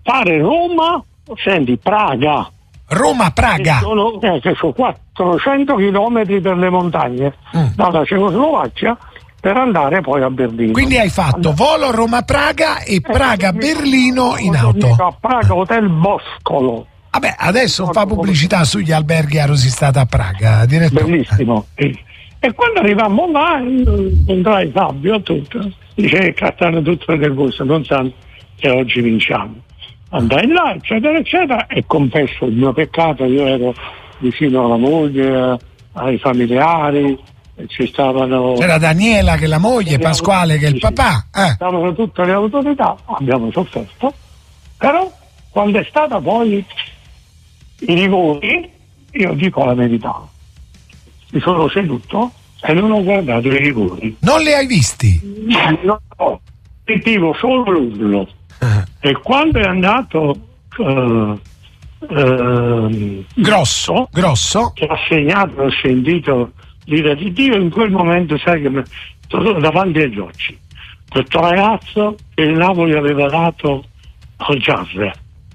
fare Roma, senti, Praga. Roma-Praga. Che sono 400 chilometri per le montagne dalla Cecoslovacchia per andare poi a Berlino. Quindi hai fatto volo Roma-Praga e Praga-Berlino in auto. A Praga, Hotel Boscolo. Vabbè, adesso fa pubblicità sugli alberghi a Rosistata a Praga, direttore. Bellissimo. E quando arrivammo là, incontrai Fabio, tutto. Dice che stanno tutte le cose, non sanno che oggi vinciamo. Andai là, eccetera, eccetera, e confesso il mio peccato. Io ero vicino alla moglie, ai familiari, e c'era Daniela che è la moglie, Pasquale che è il papà. Stavano tutte le autorità, abbiamo sofferto, però quando è stata poi i rigori, io dico la verità, mi sono seduto e non ho guardato i rigori. Non li hai visti? No, sentivo solo l'urlo. E quando è andato grosso che ha segnato, ho sentito l'ira di Dio, in quel momento sai che sono davanti agli occhi questo ragazzo che il Napoli aveva dato al Giarre,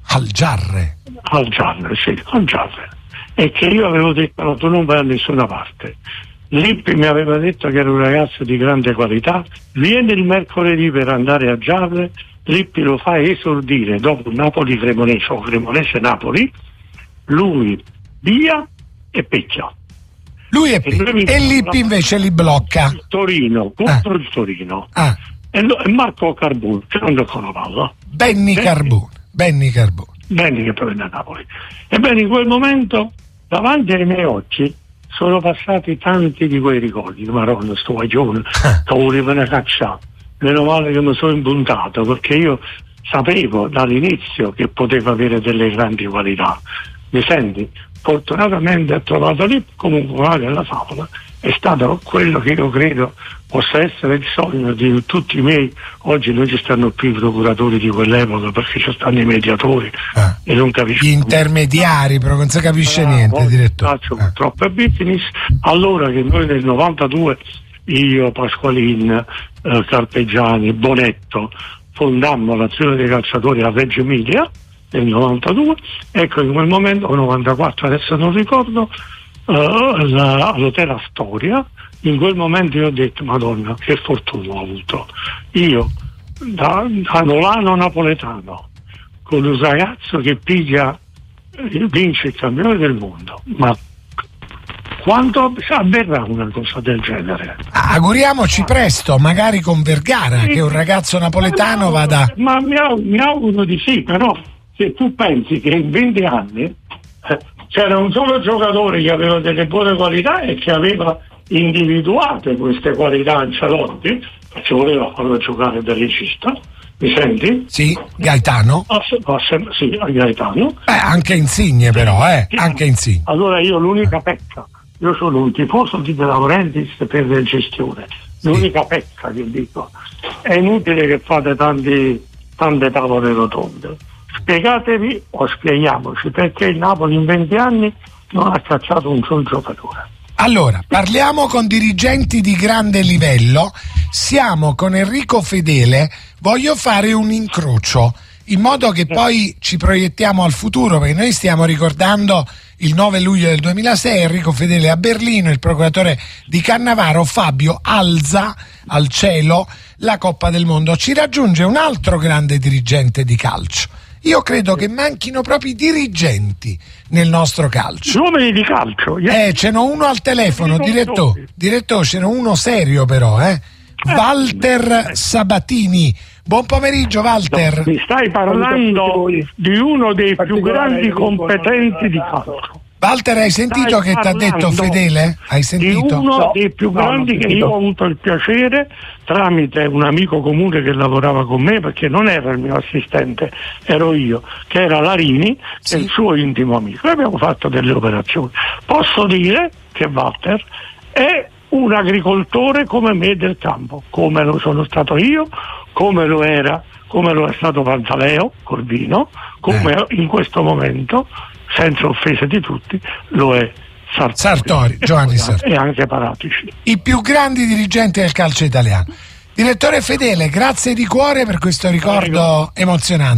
e che io avevo detto no, tu non vai a nessuna parte. Lippi mi aveva detto che era un ragazzo di grande qualità, viene il mercoledì per andare a Giarre. Lippi lo fa esordire dopo Napoli-Cremonese o Cremonese-Napoli, lui via e pecchia. Lui e Lippi invece li blocca. Torino, contro il Torino. E Marco Carbone, che non giocano palla. Benny Carbone. Benny che prende a Napoli. Ebbene, in quel momento, davanti ai miei occhi, sono passati tanti di quei ricordi. Maronna, sto guaglione, che volevano cacciare. Meno male che mi sono impuntato, perché io sapevo dall'inizio che poteva avere delle grandi qualità. Mi senti? Fortunatamente ho trovato lì, comunque nella favola, è stato quello che io credo possa essere il sogno di tutti i miei. Oggi non ci stanno più i procuratori di quell'epoca, perché ci stanno i mediatori e non capisco. Gli intermediari, però non si capisce niente, direttore. Purtroppo è business. Allora che noi nel 92, io, Pasqualin, Carpegiani, Bonetto, fondammo l'Azione dei Calciatori a Reggio Emilia nel 92, ecco, in quel momento, o 94, adesso non ricordo, all'Hotel Astoria, in quel momento io ho detto, Madonna, che fortuna ho avuto. Io, da Nolano napoletano, con un ragazzo che vince il campione del mondo, ma quando avverrà una cosa del genere? Auguriamoci presto, magari con Vergara, che un ragazzo napoletano vada. Ma mi auguro di sì, però se tu pensi che in 20 anni c'era un solo giocatore che aveva delle buone qualità e che aveva individuate queste qualità Ancelotti, perché voleva farlo giocare da regista, mi senti? Sì, Gaetano. Sì, Gaetano. Anche Insigne però, anche Insigne. Allora io l'unica pecca, io sono un tifoso di De Laurentiis per la gestione, l'unica pecca che dico, è inutile che fate tante tavole rotonde, spiegatevi o spieghiamoci perché il Napoli in 20 anni non ha cacciato un solo giocatore. Allora, parliamo con dirigenti di grande livello, siamo con Enrico Fedele, voglio fare un incrocio, in modo che poi ci proiettiamo al futuro, perché noi stiamo ricordando il 9 luglio del 2006, Enrico Fedele a Berlino, il procuratore di Cannavaro, Fabio, alza al cielo la Coppa del Mondo. Ci raggiunge un altro grande dirigente di calcio. Io credo che manchino proprio i dirigenti nel nostro calcio. Uomini di calcio? Ce n'è uno al telefono, direttore, ce n'è uno serio però, Walter Sabatini. Buon pomeriggio, Walter. No, mi stai parlando di uno dei più grandi competenti di calcio. Walter, hai sentito che ti ha detto Fedele? Hai sentito? Di uno dei più grandi che io ho avuto il piacere, tramite un amico comune che lavorava con me, perché non era il mio assistente, ero io, che era Larini, che è il suo intimo amico, e abbiamo fatto delle operazioni. Posso dire che Walter è un agricoltore come me del campo, come lo sono stato io, come lo è stato Pantaleo Corvino, come in questo momento, senza offese di tutti, lo è Sartori, Giovanni Sartori, e anche Paratici, i più grandi dirigenti del calcio italiano. Direttore Fedele, grazie di cuore per questo ricordo emozionante.